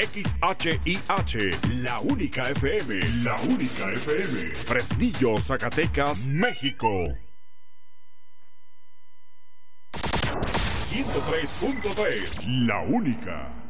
XHIH, la única FM, la única FM. Fresnillo, Zacatecas, México. 103.3, la única.